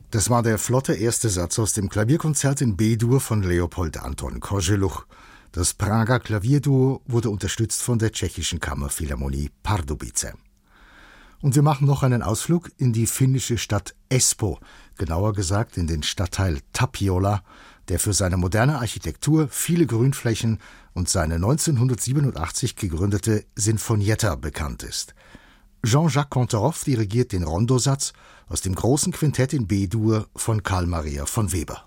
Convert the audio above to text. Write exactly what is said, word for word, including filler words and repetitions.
Das war der flotte erste Satz aus dem Klavierkonzert in B-Dur von Leopold Anton Koželuch. Das Prager Klavierduo wurde unterstützt von der tschechischen Kammerphilharmonie Pardubice. Und wir machen noch einen Ausflug in die finnische Stadt Espoo, genauer gesagt in den Stadtteil Tapiola, der für seine moderne Architektur, viele Grünflächen und seine neunzehnhundertsiebenundachtzig gegründete Sinfonietta bekannt ist. Jean-Jacques Kantorov dirigiert den Rondosatz aus dem großen Quintett in B-Dur von Carl Maria von Weber.